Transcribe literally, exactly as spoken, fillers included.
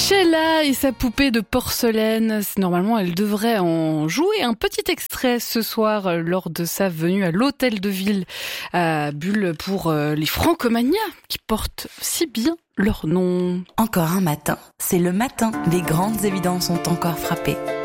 Sheila et sa poupée de porcelaine, normalement elle devrait en jouer un petit extrait ce soir lors de sa venue à l'hôtel de ville à Bulle pour les Francomania qui portent si bien leur nom. Encore un matin, c'est le matin, les grandes évidences ont encore frappé.